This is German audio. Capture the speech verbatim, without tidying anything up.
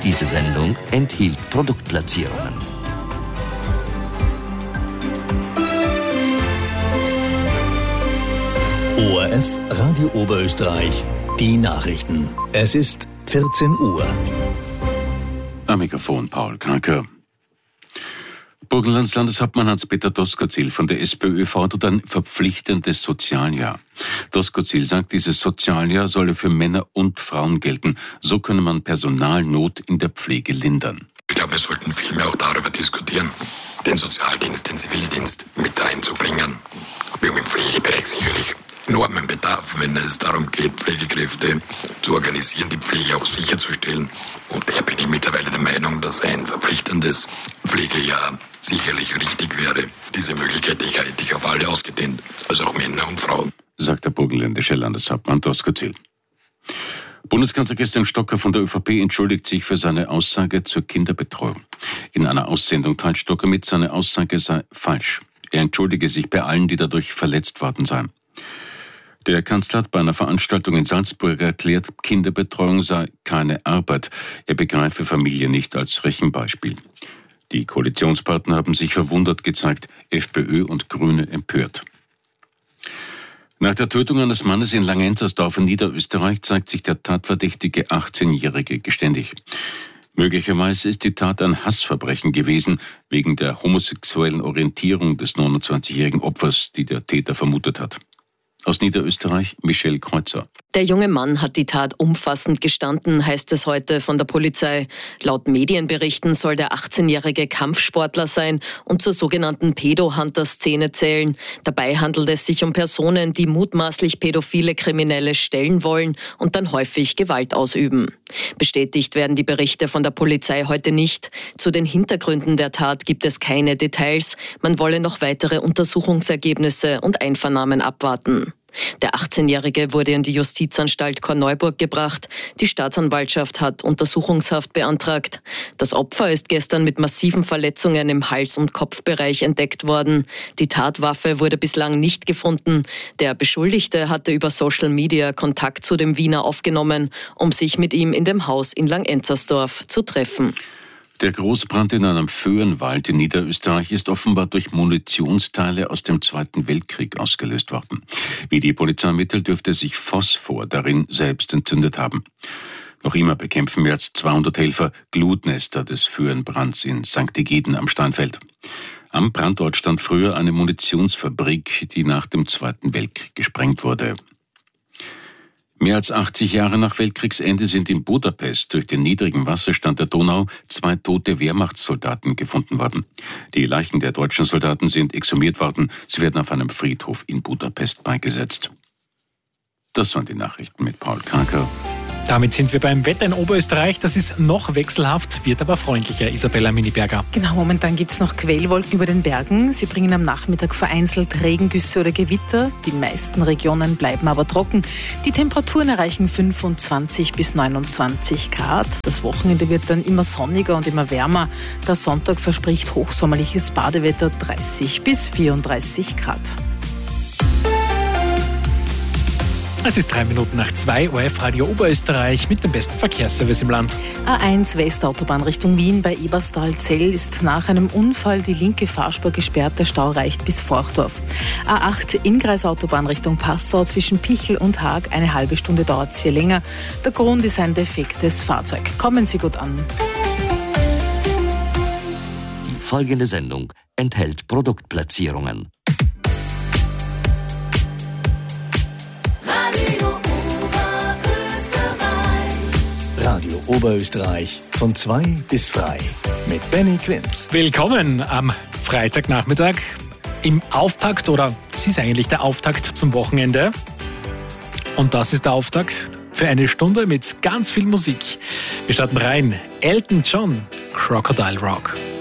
Diese Sendung enthielt Produktplatzierungen. O R F Radio Oberösterreich, die Nachrichten. Es ist vierzehn Uhr. Am Mikrofon Paul Kranker. Burgenlands Landeshauptmann Hans-Peter Doskozil von der SPÖ fordert ein verpflichtendes Sozialjahr. Doskozil sagt, dieses Sozialjahr solle für Männer und Frauen gelten. So könne man Personalnot in der Pflege lindern. Ich glaube, wir sollten vielmehr auch darüber diskutieren, den Sozialdienst, den Zivildienst mit reinzubringen. Wir haben im Pflegebereich sicherlich enormen Bedarf, wenn es darum geht, Pflegekräfte zu organisieren, die Pflege auch sicherzustellen. Und daher bin ich mittlerweile der Meinung, dass ein verpflichtendes Pflegejahr sicherlich richtig wäre. Diese Möglichkeit hätte ich auf alle ausgedehnt, also auch Männer und Frauen, sagt der burgenländische Landeshauptmann Doskozil. Bundeskanzler Christian Stocker von der ÖVP entschuldigt sich für seine Aussage zur Kinderbetreuung. In einer Aussendung teilt Stocker mit, seine Aussage sei falsch. Er entschuldige sich bei allen, die dadurch verletzt worden seien. Der Kanzler hat bei einer Veranstaltung in Salzburg erklärt, Kinderbetreuung sei keine Arbeit. Er begreife Familie nicht als Rechenbeispiel. Die Koalitionspartner haben sich verwundert gezeigt, FPÖ und Grüne empört. Nach der Tötung eines Mannes in Langenzersdorf in Niederösterreich zeigt sich der tatverdächtige achtzehnjährige geständig. Möglicherweise ist die Tat ein Hassverbrechen gewesen, wegen der homosexuellen Orientierung des neunundzwanzigjährigen Opfers, die der Täter vermutet hat. Aus Niederösterreich, Michelle Kreuzer. Der junge Mann hat die Tat umfassend gestanden, heißt es heute von der Polizei. Laut Medienberichten soll der achtzehnjährige Kampfsportler sein und zur sogenannten Pedo-Hunter-Szene zählen. Dabei handelt es sich um Personen, die mutmaßlich pädophile Kriminelle stellen wollen und dann häufig Gewalt ausüben. Bestätigt werden die Berichte von der Polizei heute nicht. Zu den Hintergründen der Tat gibt es keine Details. Man wolle noch weitere Untersuchungsergebnisse und Einvernahmen abwarten. Der achtzehnjährige wurde in die Justizanstalt Korneuburg gebracht. Die Staatsanwaltschaft hat Untersuchungshaft beantragt. Das Opfer ist gestern mit massiven Verletzungen im Hals- und Kopfbereich entdeckt worden. Die Tatwaffe wurde bislang nicht gefunden. Der Beschuldigte hatte über Social Media Kontakt zu dem Wiener aufgenommen, um sich mit ihm in dem Haus in Langenzersdorf zu treffen. Der Großbrand in einem Föhrenwald in Niederösterreich ist offenbar durch Munitionsteile aus dem Zweiten Weltkrieg ausgelöst worden. Wie die Polizei mittelt, dürfte sich Phosphor darin selbst entzündet haben. Noch immer bekämpfen mehr als zweihundert Helfer Glutnester des Föhrenbrands in Sankt Egiden am Steinfeld. Am Brandort stand früher eine Munitionsfabrik, die nach dem Zweiten Weltkrieg gesprengt wurde. Mehr als achtzig Jahre nach Weltkriegsende sind in Budapest durch den niedrigen Wasserstand der Donau zwei tote Wehrmachtssoldaten gefunden worden. Die Leichen der deutschen Soldaten sind exhumiert worden. Sie werden auf einem Friedhof in Budapest beigesetzt. Das waren die Nachrichten mit Paul Kranker. Damit sind wir beim Wetter in Oberösterreich. Das ist noch wechselhaft, wird aber freundlicher. Isabella Miniberger. Genau, momentan gibt es noch Quellwolken über den Bergen. Sie bringen am Nachmittag vereinzelt Regengüsse oder Gewitter. Die meisten Regionen bleiben aber trocken. Die Temperaturen erreichen fünfundzwanzig bis neunundzwanzig Grad. Das Wochenende wird dann immer sonniger und immer wärmer. Der Sonntag verspricht hochsommerliches Badewetter, dreißig bis vierunddreißig Grad. Es ist drei Minuten nach zwei, O R F Radio Oberösterreich mit dem besten Verkehrsservice im Land. A eins Westautobahn Richtung Wien bei Eberstal-Zell ist nach einem Unfall die linke Fahrspur gesperrt. Der Stau reicht bis Forchdorf. A acht Inngreisautobahn Richtung Passau zwischen Pichel und Haag. Eine halbe Stunde dauert es hier länger. Der Grund ist ein defektes Fahrzeug. Kommen Sie gut an. Die folgende Sendung enthält Produktplatzierungen. Radio Oberösterreich von zwei bis drei mit Benny Quinz. Willkommen am Freitagnachmittag im Auftakt, oder es ist eigentlich der Auftakt zum Wochenende. Und das ist der Auftakt für eine Stunde mit ganz viel Musik. Wir starten rein. Elton John, Crocodile Rock.